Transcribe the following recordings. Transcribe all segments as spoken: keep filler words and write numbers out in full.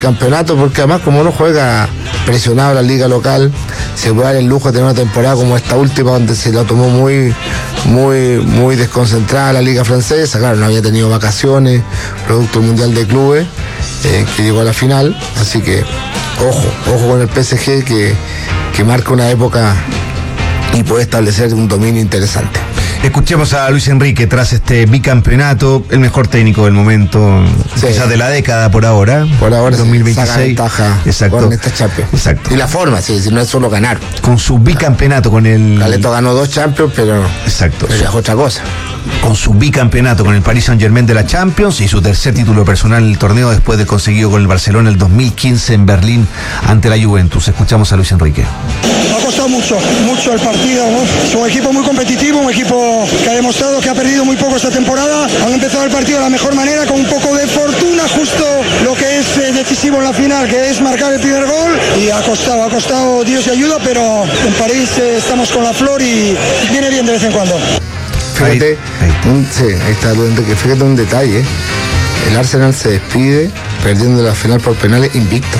campeonato, porque además como uno juega presionado la liga local, se puede dar el lujo de tener una temporada como esta última, donde se la tomó muy muy muy desconcentrada la liga francesa. Claro, no había tenido vacaciones, producto del Mundial de Clubes, eh, que llegó a la final, así que ojo, ojo con el P S G, que, que marca una época y puede establecer un dominio interesante. Escuchemos a Luis Enrique tras este bicampeonato, el mejor técnico del momento, sí, quizás de la década por ahora. Por ahora dos mil veintiséis. Saca ventaja. Exacto. Con esta Champions. Exacto. Y la forma, sí, no es solo ganar. Con su bicampeonato, con el... Caleto ganó dos Champions, pero... Exacto. Pero es otra cosa. Con su bicampeonato con el Paris Saint-Germain de la Champions y su tercer título personal en el torneo después del conseguido con el Barcelona el dos mil quince en Berlín ante la Juventus. Escuchamos a Luis Enrique. Ha costado mucho, mucho el partido, ¿no? Es un equipo muy competitivo, un equipo que ha demostrado que ha perdido muy poco esta temporada. Han empezado el partido de la mejor manera, con un poco de fortuna, justo lo que es eh, decisivo en la final, que es marcar el primer gol. Y ha costado, ha costado Dios y ayuda, pero en París eh, estamos con la flor y viene bien de vez en cuando. Fíjate, ahí, ahí. Un, sí, ahí está Luis Enrique, fíjate un detalle. El Arsenal se despide perdiendo la final por penales invicto.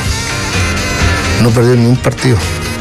No perdió ni un partido.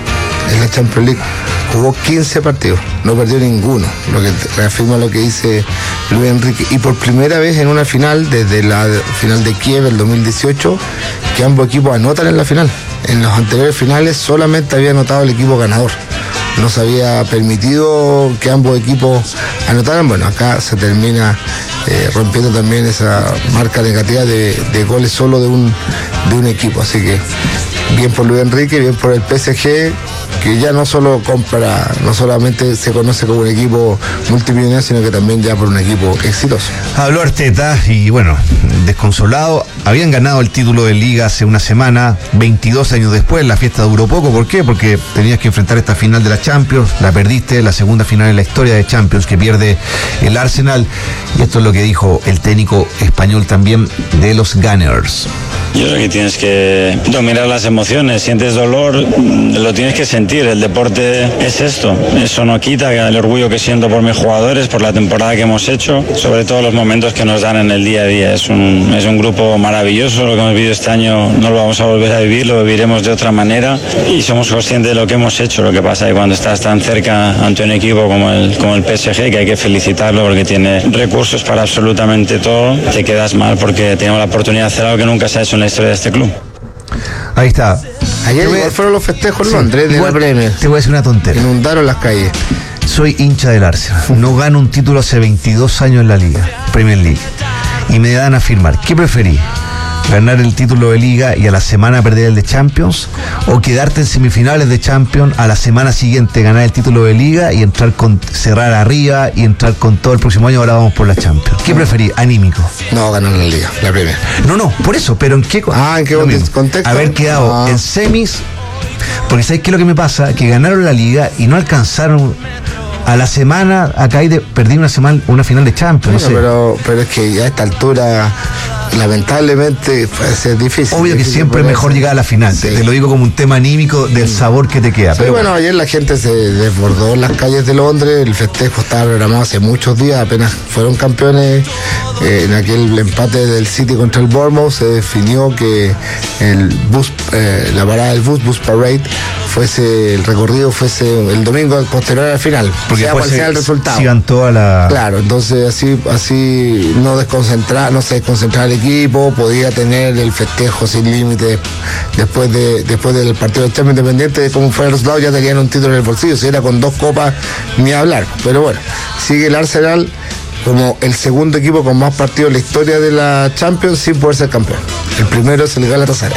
En la Champions League jugó quince partidos, no perdió ninguno, lo que reafirma lo que dice Luis Enrique. Y por primera vez en una final, desde la final de Kiev el dos mil dieciocho, que ambos equipos anotan en la final. En los anteriores finales solamente había anotado el equipo ganador. No se había permitido que ambos equipos anotaran. Bueno, acá se termina eh, rompiendo también esa marca negativa de, de goles solo de un, de un equipo. Así que bien por Luis Enrique, bien por el P S G, que ya no solo compra, no solamente se conoce como un equipo multimillonario, sino que también ya por un equipo exitoso. Habló Arteta y bueno, desconsolado. Habían ganado el título de Liga hace una semana, veintidós años después, la fiesta duró poco. ¿Por qué? Porque tenías que enfrentar esta final de la Champions, la perdiste, la segunda final en la historia de Champions que pierde el Arsenal. Y esto es lo que dijo el técnico español también de los Gunners. Yo creo que tienes que dominar las emociones, sientes dolor, lo tienes que sentir, el deporte es esto, eso no quita el orgullo que siento por mis jugadores, por la temporada que hemos hecho, sobre todo los momentos que nos dan en el día a día. Es un, es un grupo maravilloso, lo que hemos vivido este año no lo vamos a volver a vivir, lo viviremos de otra manera y somos conscientes de lo que hemos hecho. Lo que pasa es que cuando estás tan cerca ante un equipo como el, como el P S G, que hay que felicitarlo porque tiene recursos para absolutamente todo, te quedas mal porque tenemos la oportunidad de hacer algo que nunca se ha hecho en la historia de este club. Ahí está. Ayer igual fueron los festejos en sí, Londres de la Premier. Te voy a decir una tontería. Inundaron las calles. Soy hincha del Arsenal. No gano un título hace veintidós años en la Liga, Premier League. Y me dan a firmar. ¿Qué preferí? ¿Ganar el título de Liga y a la semana perder el de Champions? ¿O quedarte en semifinales de Champions, a la semana siguiente ganar el título de Liga y entrar con cerrar arriba y entrar con todo el próximo año? Ahora vamos por la Champions. ¿Qué preferí? Anímico. No, ganar la Liga, la Premier. No, no, por eso, pero ¿en qué, ah, ¿en qué contexto? Haber quedado ah. en semis, porque ¿sabes qué es lo que me pasa? Que ganaron la Liga y no alcanzaron. A la semana, acá hay de, perdí una semana, una final de Champions. Bueno, no sé. pero, pero es que a esta altura, lamentablemente, puede ser difícil. Obvio que difícil siempre es mejor llegar a la final. Sí. Te, te lo digo como un tema anímico del sabor que te queda. Sí, pero bueno, bueno, ayer la gente se desbordó en las calles de Londres. El festejo estaba programado hace muchos días. Apenas fueron campeones eh, en aquel empate del City contra el Bournemouth. Se definió que el bus, eh, la parada del bus, Bus Parade, fuese el recorrido fuese el domingo posterior al final, porque sea cual sea el resultado. Sigan toda la... Claro, entonces así así no desconcentrar, no se desconcentraba el equipo, podía tener el festejo sin límites después de después del partido del Champions, independiente de cómo fue el resultado, ya tenían un título en el bolsillo, si era con dos copas ni hablar. Pero bueno, sigue el Arsenal como el segundo equipo con más partidos en la historia de la Champions sin poder ser campeón. El primero es el Galatasaray.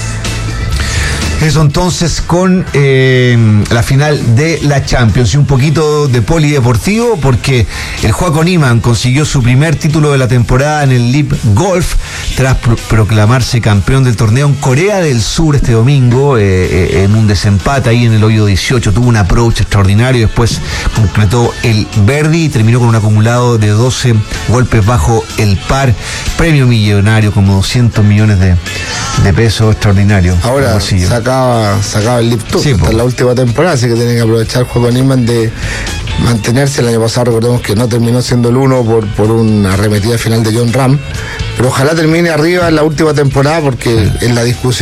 Eso entonces con eh, la final de la Champions y un poquito de polideportivo, porque el Joaquín Niemann consiguió su primer título de la temporada en el Live Golf tras pro- proclamarse campeón del torneo en Corea del Sur este domingo, eh, eh, en un desempate ahí en el hoyo dieciocho. Tuvo un approach extraordinario, después concretó el birdie y terminó con un acumulado de doce golpes bajo el par, premio millonario como doscientos millones de, de pesos, extraordinario. Ahora saca Sacaba, sacaba el Lip Tour, sí, hasta la última temporada, así que tiene que aprovechar Joaquín Niemann de mantenerse. El año pasado recordemos que no terminó siendo el uno por, por una arremetida final de John Ram, pero ojalá termine arriba en la última temporada porque en la discusión